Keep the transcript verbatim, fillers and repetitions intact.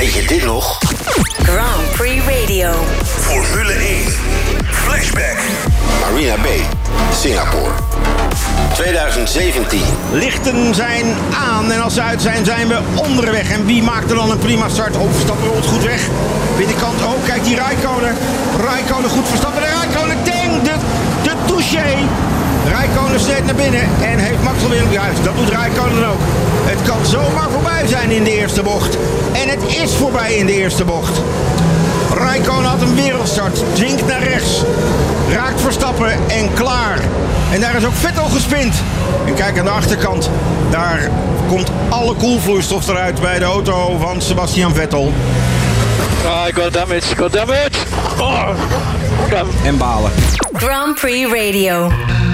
Weet je dit nog? Grand Prix Radio. Formule één. Flashback. Marina Bay, Singapore. twintig zeventien. Lichten zijn aan en als ze uit zijn, zijn we onderweg. En wie maakt er dan een prima start? Oh, Verstappen rolt goed weg. Binnenkant, oh, kijk die Räikkönen. Räikkönen goed Verstappen. De Räikkönen, ding, de, de touché. Räikkönen steekt naar binnen en heeft Max alweer juist. Dat doet Räikkönen ook. Het kan zomaar voorbij zijn in de eerste bocht. En het is voorbij in de eerste bocht. Räikkönen had een wereldstart, dwingt naar rechts, raakt Verstappen en klaar. En daar is ook Vettel gespind. En kijk aan de achterkant, daar komt alle koelvloeistof eruit bij de auto van Sebastian Vettel. Oh, I got damage, got damage! Oh, en balen. Grand Prix Radio.